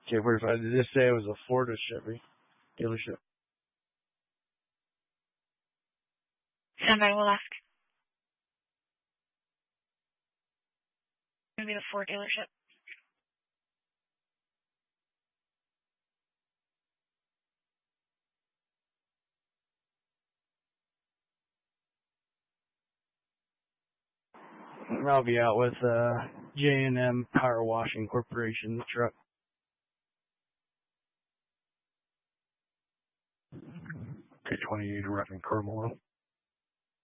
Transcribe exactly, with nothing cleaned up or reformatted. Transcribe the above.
K forty-five. Did this say it was a Ford or Chevy dealership? Somebody will ask. Maybe the Ford dealership. I'll be out with uh, J and M Power Washing Corporation, the truck. K twenty-eight, Reverend Carmelo.